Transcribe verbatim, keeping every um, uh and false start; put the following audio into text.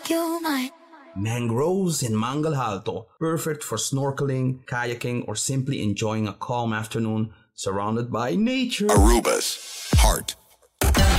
You're mine. Mangroves in Mangal Alto, perfect for snorkeling, kayaking, or simply enjoying a calm afternoon surrounded by nature. Aruba's heart